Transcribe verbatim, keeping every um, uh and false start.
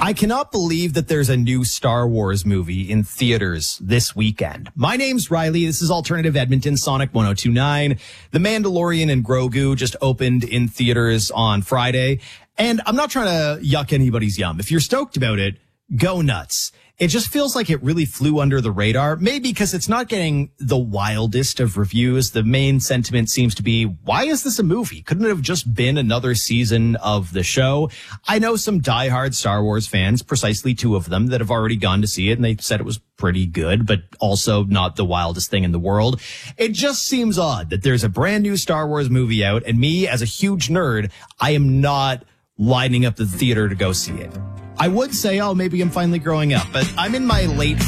I cannot believe that there's a new Star Wars movie in theaters this weekend. My name's Riley. This is Alternative Edmonton, Sonic one oh two point nine. The Mandalorian and Grogu just opened in theaters on Friday. And I'm not trying to yuck anybody's yum. If you're stoked about it, go nuts. It just feels like it really flew under the radar, maybe because it's not getting the wildest of reviews. The main sentiment seems to be, why is this a movie? Couldn't it have just been another season of the show? I know some diehard Star Wars fans, precisely two of them, that have already gone to see it, and they said it was pretty good, but also not the wildest thing in the world. It just seems odd that there's a brand new Star Wars movie out, and me, as a huge nerd, I am not lining up the theater to go see it. I would say, oh, maybe I'm finally growing up, but I'm in my late